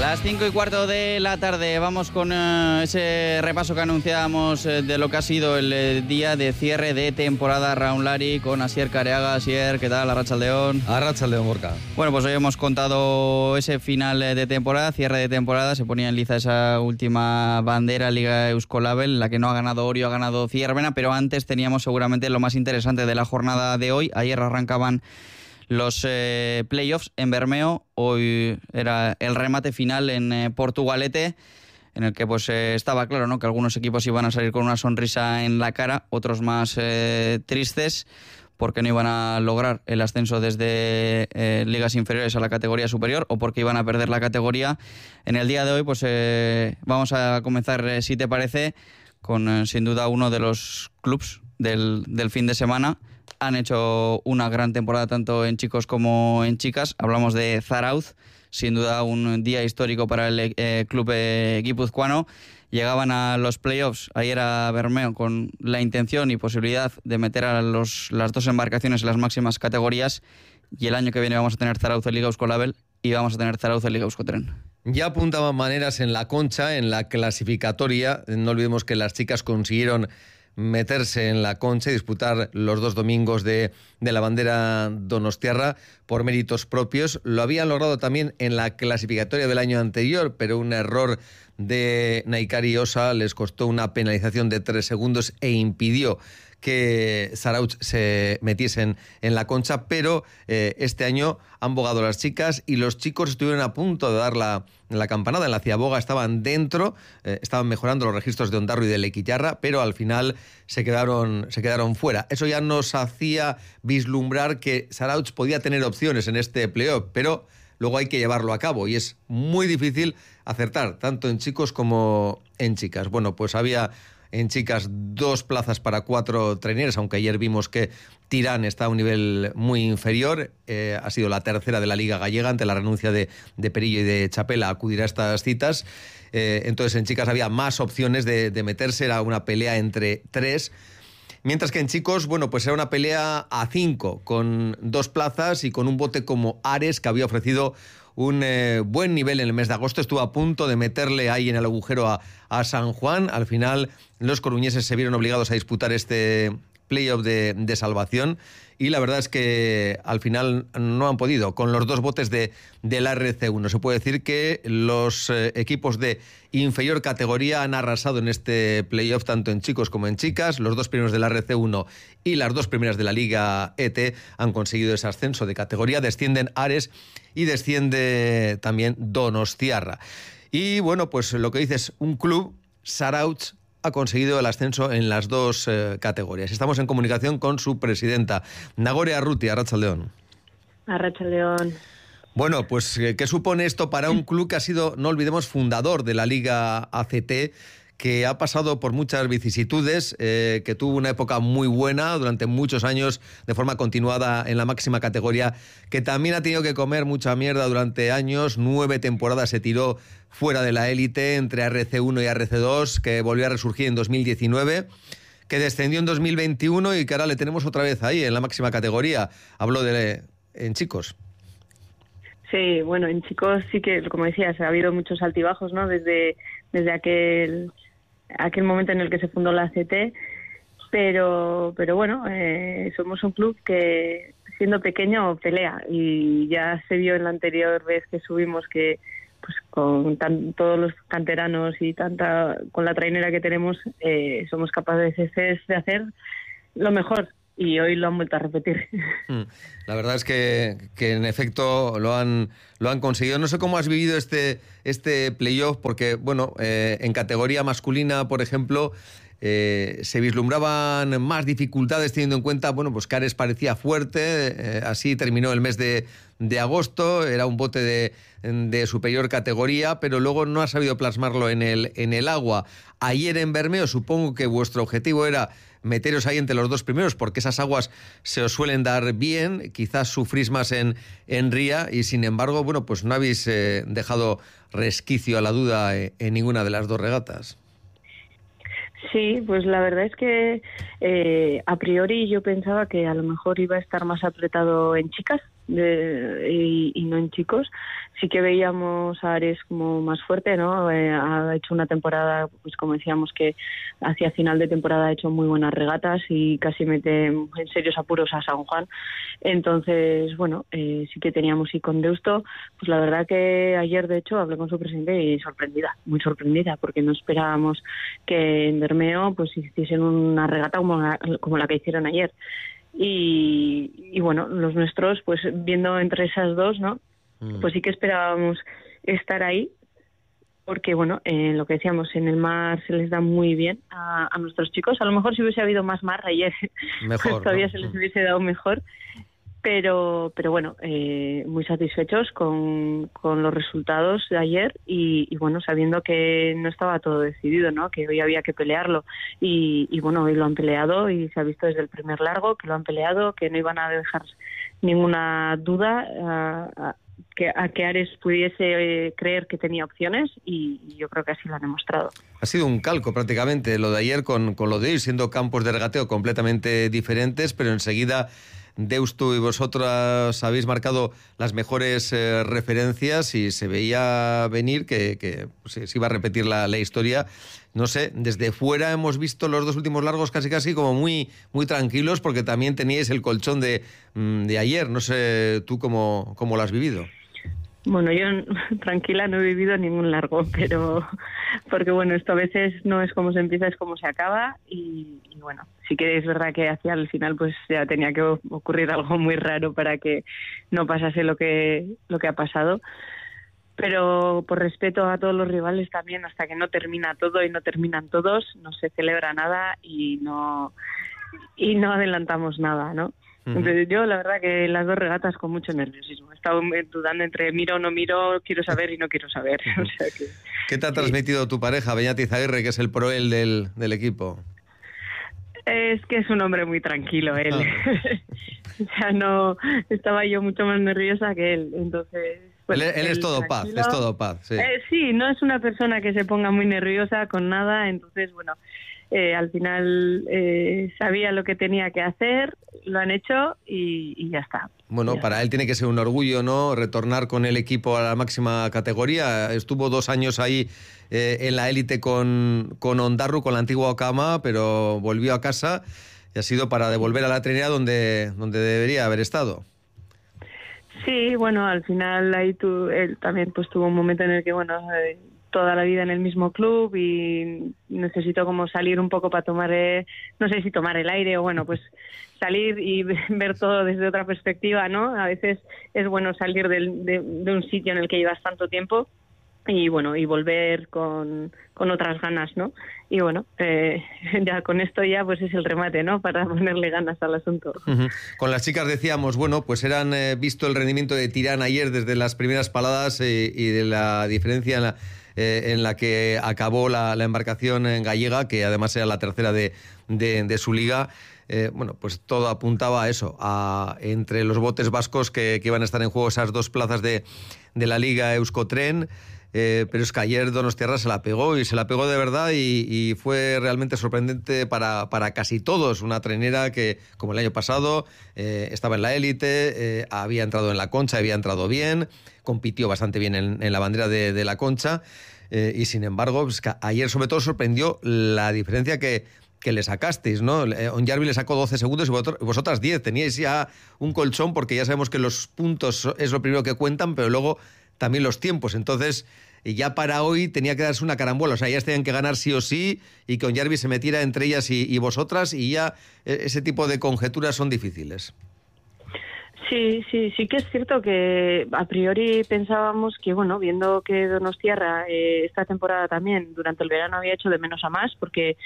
Las 5:15 de la tarde, vamos con ese repaso que anunciábamos de lo que ha sido el día de cierre de temporada Round Lari con Asier Careaga. Asier, ¿qué tal? Arratsaldeon. Arratsaldeon, Gorka. Bueno, pues hoy hemos contado ese final de temporada, cierre de temporada. Se ponía en liza esa última bandera Liga Euskolabel, en la que no ha ganado Orio, ha ganado Ciervena, pero antes teníamos seguramente lo más interesante de la jornada de hoy. Ayer arrancaban los playoffs en Bermeo. Hoy era el remate final en Portugalete, en el que pues estaba claro, ¿no?, que algunos equipos iban a salir con una sonrisa en la cara, otros más tristes, porque no iban a lograr el ascenso desde ligas inferiores a la categoría superior, o porque iban a perder la categoría. En el día de hoy pues vamos a comenzar, si te parece, con sin duda uno de los clubs del fin de semana. Han hecho una gran temporada tanto en chicos como en chicas. Hablamos de Zarauz, sin duda un día histórico para el club guipuzcoano. Llegaban a los playoffs ayer a Bermeo con la intención y posibilidad de meter a las dos embarcaciones en las máximas categorías, y el año que viene vamos a tener Zarauz en Liga Euskolabel y vamos a tener Zarauz en Liga Euskotren. Ya apuntaban maneras en la concha, en la clasificatoria. No olvidemos que las chicas consiguieron meterse en la concha y disputar los dos domingos de la bandera donostiarra por méritos propios. Lo habían logrado también en la clasificatoria del año anterior, pero un error de Naikari Osa les costó una penalización de 3 segundos e impidió que Zarauz se metiesen en la concha, pero este año han bogado las chicas y los chicos estuvieron a punto de dar la campanada. En la ciaboga estaban dentro, estaban mejorando los registros de Ondarro y de Lequillarra, pero al final se quedaron fuera. Eso ya nos hacía vislumbrar que Zarauz podía tener opciones en este playoff, pero luego hay que llevarlo a cabo y es muy difícil acertar, tanto en chicos como en chicas. Bueno, pues había en chicas 2 plazas para 4 traineros, aunque ayer vimos que Tirán está a un nivel muy inferior. Ha sido la tercera de la Liga Gallega ante la renuncia de Perillo y de Chapela a acudir a estas citas. Entonces en chicas había más opciones de meterse, era una pelea entre 3. Mientras que en chicos, bueno, pues era una pelea a 5, con 2 plazas y con un bote como Ares, que había ofrecido un buen nivel en el mes de agosto. Estuvo a punto de meterle ahí en el agujero a San Juan. Al final los coruñeses se vieron obligados a disputar este playoff de salvación y la verdad es que al final no han podido con los 2 botes del RC1. Se puede decir que los equipos de inferior categoría han arrasado en este playoff tanto en chicos como en chicas. Los 2 primeros del RC1 y las 2 primeras de la Liga ET han conseguido ese ascenso de categoría. Descienden Ares y desciende también Donostiarra. Y bueno, pues lo que dices, un club, Zarauz, ha conseguido el ascenso en las 2 categorías. Estamos en comunicación con su presidenta, Nagore Arruti. Arratsaldeon. Arratsaldeon. Bueno, pues ¿qué supone esto para un club que ha sido, no olvidemos, fundador de la Liga ACT, que ha pasado por muchas vicisitudes, que tuvo una época muy buena durante muchos años de forma continuada en la máxima categoría, que también ha tenido que comer mucha mierda durante años? 9 temporadas se tiró fuera de la élite entre RC1 y RC2, que volvió a resurgir en 2019, que descendió en 2021 y que ahora le tenemos otra vez ahí en la máxima categoría. Hablo en chicos. Sí, bueno, en chicos sí que, como decías, ha habido muchos altibajos, ¿no? Desde aquel momento en el que se fundó la ACT, pero bueno, somos un club que, siendo pequeño, pelea, y ya se vio en la anterior vez que subimos que pues con todos los canteranos y con la trainera que tenemos, somos capaces de hacer lo mejor. Y hoy lo han vuelto a repetir. La verdad es que en efecto lo han conseguido. No sé cómo has vivido este playoff, porque bueno, en categoría masculina, por ejemplo, se vislumbraban más dificultades teniendo en cuenta, bueno, pues que Ares parecía fuerte, así terminó el mes de agosto, era un bote de superior categoría, pero luego no ha sabido plasmarlo en el agua. Ayer en Bermeo supongo que vuestro objetivo era meteros ahí entre los 2 primeros, porque esas aguas se os suelen dar bien, quizás sufrís más en Ría, y sin embargo, bueno, pues no habéis dejado resquicio a la duda en ninguna de las 2 regatas. Sí, pues la verdad es que a priori yo pensaba que a lo mejor iba a estar más apretado en chicas, y no en chicos. Sí que veíamos a Ares como más fuerte, ¿no? Ha hecho una temporada, pues como decíamos, que hacia final de temporada ha hecho muy buenas regatas y casi mete en serios apuros a San Juan. Entonces, bueno, sí que teníamos y con Deusto, pues la verdad que ayer, de hecho, hablé con su presidente y sorprendida, muy sorprendida, porque no esperábamos que en Bermeo pues hiciesen una regata como la que hicieron ayer. Y bueno, los nuestros, pues viendo entre esas dos, ¿no? Pues sí que esperábamos estar ahí, porque bueno, lo que decíamos, en el mar se les da muy bien a nuestros chicos. A lo mejor si hubiese habido más mar ayer, Mejor, pues todavía ¿no? se les hubiese dado mejor. Pero bueno, muy satisfechos con los resultados de ayer y bueno, sabiendo que no estaba todo decidido, ¿no? Que hoy había que pelearlo y bueno, hoy lo han peleado y se ha visto desde el primer largo que lo han peleado, que no iban a dejar ninguna duda a que Ares pudiese creer que tenía opciones y yo creo que así lo han demostrado. Ha sido un calco prácticamente lo de ayer con lo de hoy, siendo campos de regateo completamente diferentes, pero enseguida Deusto y vosotras habéis marcado las mejores referencias y se veía venir que pues, se iba a repetir la historia. No sé, desde fuera hemos visto los dos últimos largos casi como muy tranquilos, porque también teníais el colchón de ayer. No sé tú cómo lo has vivido. Bueno, yo tranquila no he vivido ningún largo, pero porque bueno, esto a veces no es como se empieza, es como se acaba y bueno, sí que es verdad que hacia el final pues ya tenía que ocurrir algo muy raro para que no pasase lo que ha pasado. Pero por respeto a todos los rivales también, hasta que no termina todo y no terminan todos, no se celebra nada y no adelantamos nada, ¿no? Entonces yo la verdad que las dos regatas con mucho nerviosismo. He estado dudando entre miro o no miro, quiero saber y no quiero saber. O sea que, ¿qué te ha transmitido tu pareja, Beñat Izaguirre, que es el proel del equipo? Es que es un hombre muy tranquilo él. O sea, no estaba yo mucho más nerviosa que él. Entonces, bueno, él es todo paz, es todo paz. Sí. Sí, no es una persona que se ponga muy nerviosa con nada. Entonces, bueno, al final sabía lo que tenía que hacer, lo han hecho y ya está. Bueno, para él tiene que ser un orgullo, ¿no? Retornar con el equipo a la máxima categoría. Estuvo 2 años ahí en la élite con Ondarru, con la antigua Okama, pero volvió a casa y ha sido para devolver a la trinidad donde debería haber estado. Sí, bueno, al final ahí él también pues tuvo un momento en el que, bueno, toda la vida en el mismo club y necesito como salir un poco para tomar, no sé si tomar el aire o bueno, pues salir y ver todo desde otra perspectiva, ¿no? A veces es bueno salir de un sitio en el que llevas tanto tiempo y bueno, y volver con otras ganas, ¿no? Y bueno, ya con esto ya pues es el remate, ¿no? Para ponerle ganas al asunto. Uh-huh. Con las chicas decíamos, bueno, pues eran visto el rendimiento de Tirán ayer desde las primeras paladas y de la diferencia en la que acabó la embarcación gallega, que además era la tercera de su liga. Bueno, pues todo apuntaba a eso, entre los botes vascos que iban a estar en juego esas 2 plazas de la Liga Euskotren. Pero es que ayer Donostiarra se la pegó de verdad y fue realmente sorprendente para casi todos. Una trenera que, como el año pasado, estaba en la élite, había entrado en la Concha, había entrado bien, compitió bastante bien en la bandera de la Concha y sin embargo, pues, ayer sobre todo sorprendió la diferencia que le sacasteis, ¿no? Onyarbi le sacó 12 segundos y vosotras 10. Teníais ya un colchón porque ya sabemos que los puntos es lo primero que cuentan, pero luego también los tiempos. Entonces, ya para hoy tenía que darse una carambola. O sea, ellas tenían que ganar sí o sí y que Onyarbi se metiera entre ellas y vosotras, y ya ese tipo de conjeturas son difíciles. Sí que es cierto que a priori pensábamos que, bueno, viendo que Donostiarra esta temporada también durante el verano había hecho de menos a más, porque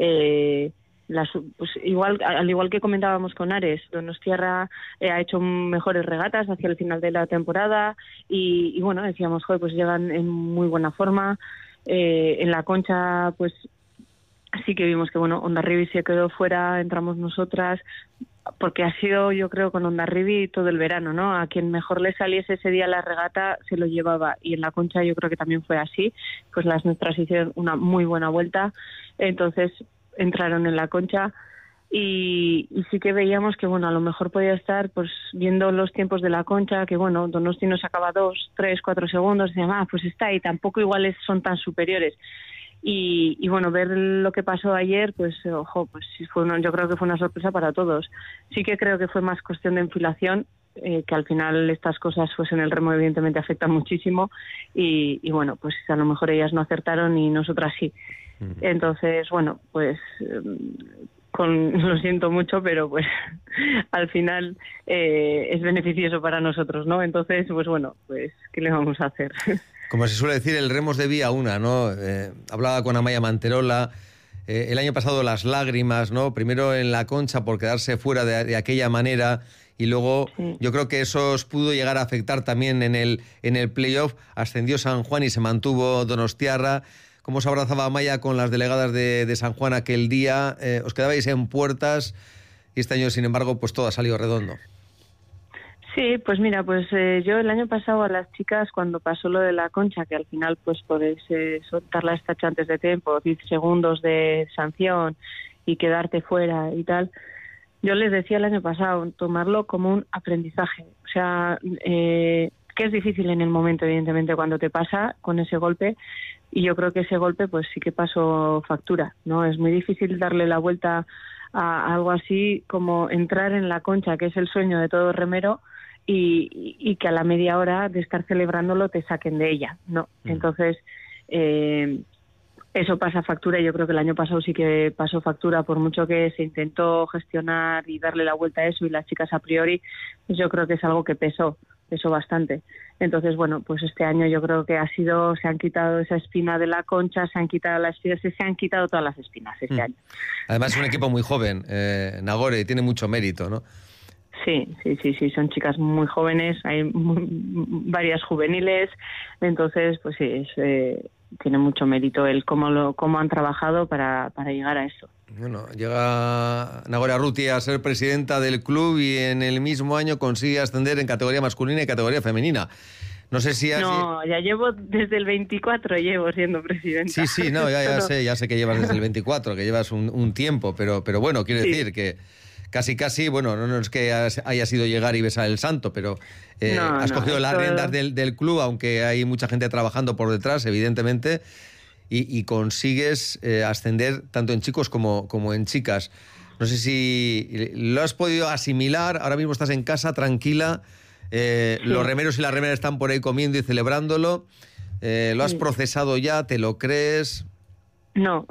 pues al igual que comentábamos con Ares, Donostiarra ha hecho mejores regatas hacia el final de la temporada y bueno, decíamos, joder, pues llegan en muy buena forma. En la Concha, pues sí que vimos que, bueno, Hondarribia se quedó fuera, entramos nosotras, porque ha sido, yo creo, con Hondarribia todo el verano, ¿no? A quien mejor le saliese ese día la regata se lo llevaba, y en la Concha yo creo que también fue así, pues las nuestras hicieron una muy buena vuelta, entonces entraron en la Concha y sí que veíamos que, bueno, a lo mejor podía estar, pues, viendo los tiempos de la Concha, que, bueno, Donosti nos sacaba 2, 3, 4 segundos, y decíamos, pues está ahí, tampoco iguales son tan superiores. Y bueno, ver lo que pasó ayer, pues, ojo, pues sí yo creo que fue una sorpresa para todos. Sí que creo que fue más cuestión de enfilación, que al final estas cosas pues en el remo evidentemente afectan muchísimo y bueno, pues a lo mejor ellas no acertaron y nosotras sí. Entonces, bueno, pues lo siento mucho, pero pues al final es beneficioso para nosotros, ¿no? Entonces, pues bueno, pues ¿qué le vamos a hacer? Como se suele decir, el remos de vía una, ¿no? Hablaba con Amaya Manterola, el año pasado las lágrimas, ¿no? Primero en la Concha por quedarse fuera de aquella manera y luego sí. Yo creo que eso os pudo llegar a afectar también en el playoff. Ascendió San Juan y se mantuvo Donostiarra. ¿Cómo se abrazaba Amaya con las delegadas de San Juan aquel día? Os quedabais en puertas y este año, sin embargo, pues todo ha salido redondo. Sí, pues mira, pues yo el año pasado a las chicas, cuando pasó lo de la Concha, que al final pues podéis soltar la estacha antes de tiempo, 10 segundos de sanción y quedarte fuera y tal, yo les decía el año pasado, tomarlo como un aprendizaje. O sea, que es difícil en el momento, evidentemente, cuando te pasa con ese golpe, y yo creo que ese golpe pues sí que pasó factura, ¿no? Es muy difícil darle la vuelta a algo así como entrar en la Concha, que es el sueño de todo remero, y que a la media hora de estar celebrándolo te saquen de ella, ¿no? Entonces, eso pasa factura y yo creo que el año pasado sí que pasó factura, por mucho que se intentó gestionar y darle la vuelta a eso y las chicas a priori, pues yo creo que es algo que pesó bastante. Entonces, bueno, pues este año yo creo que se han quitado esa espina de la Concha, se han quitado todas las espinas este año. Además es un equipo muy joven, Nagore, y tiene mucho mérito, ¿no? Sí, son chicas muy jóvenes, hay varias juveniles, entonces pues sí, tiene mucho mérito el cómo han trabajado para llegar a eso. Bueno, llega Nagore Arrutia a ser presidenta del club y en el mismo año consigue ascender en categoría masculina y categoría femenina. No sé si No, ya llevo desde el 24 siendo presidenta. Sí, no, ya sé que llevas desde el 24, que llevas un tiempo, pero bueno, quiero decir que casi, bueno, no es que haya sido llegar y besar el santo, pero has cogido las riendas del club, aunque hay mucha gente trabajando por detrás, evidentemente, y consigues ascender tanto en chicos como en chicas. No sé si lo has podido asimilar, ahora mismo estás en casa, tranquila, los remeros y las remeras están por ahí comiendo y celebrándolo, ¿lo has procesado ya? ¿Te lo crees? No,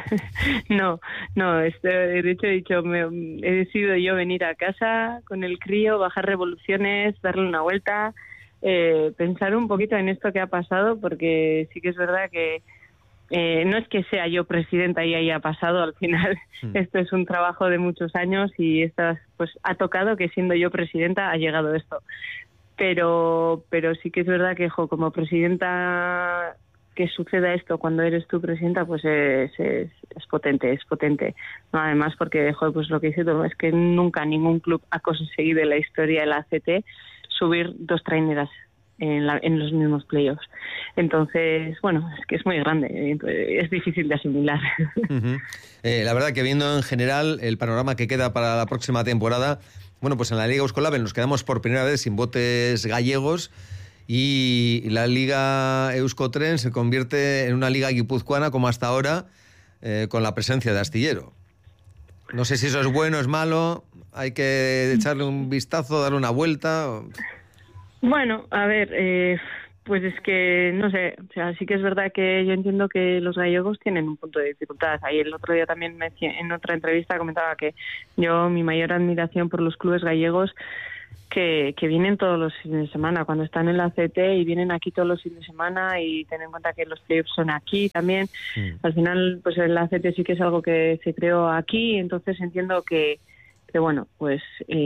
de hecho he decidido yo venir a casa con el crío, bajar revoluciones, darle una vuelta, pensar un poquito en esto que ha pasado, porque sí que es verdad que no es que sea yo presidenta y haya pasado, al final esto es un trabajo de muchos años y pues ha tocado que siendo yo presidenta ha llegado esto, pero sí que es verdad que como presidenta que suceda esto cuando eres tú presidenta, pues es potente, no, además porque pues lo que dice todo es que nunca ningún club ha conseguido en la historia de la ACT subir 2 traineras en los mismos playoffs. Entonces, bueno, es que es muy grande, es difícil de asimilar. La verdad que viendo en general el panorama que queda para la próxima temporada, bueno, pues en la Liga Euskolabel nos quedamos por primera vez sin botes gallegos y la Liga Euskotren se convierte en una liga guipuzcoana como hasta ahora, con la presencia de Astillero. No sé si eso es bueno, es malo, hay que echarle un vistazo, darle una vuelta. Bueno, a ver, pues es que, no sé, o sea, sí que es verdad que yo entiendo que los gallegos tienen un punto de dificultad. Ahí el otro día también en otra entrevista comentaba que mi mayor admiración por los clubes gallegos que vienen todos los fines de semana, cuando están en la ACT y vienen aquí todos los fines de semana, y ten en cuenta que los playoffs son aquí también. Al final, pues el ACT sí que es algo que se creó aquí, entonces entiendo que bueno, pues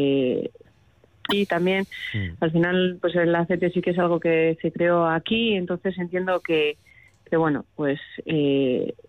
y también al final pues el ACT sí que es algo que se creó aquí, entonces entiendo que bueno, pues